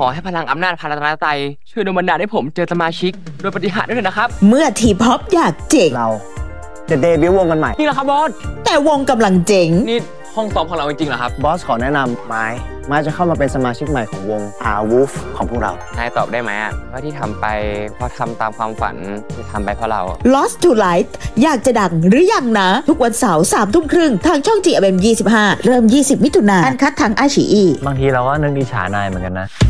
อให้พลังอำนาจพาราตนาไตรช่วยดลบันดาลให้ผมเจอสมาชิกโดยปฏิหาริย์ด้วยนะครับเมื่อทีพ็อปอยากเจ๋งเราจะเดบิวต์วงกันใหม่นี่แหละครับบอสแต่วงกำลังเจ๋งนี่ห้องซ้อมของเราจริงๆเหรอครับบอสขอแนะนำไม้จะเข้ามาเป็นสมาชิกใหม่ของวง Wolf ของพวกเรานายตอบได้ไหมว่าที่ทำไปเพราะทำตามความฝันที่ทำไปเพราะเรา Lost to Light อยากจะดังหรือยังนะทุกวันเสาร์ 21:30 ทางช่อง GMM 25 เริ่ม 20 มิถุนายนอันคัดทางอาชีอีบางทีเราก็นึกอิจฉานายเหมือนกันนะ